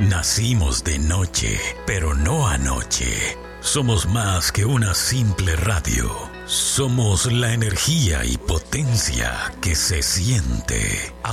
Nacimos de noche, pero no anoche. Somos más que una simple radio. Somos la energía y potencia que se siente.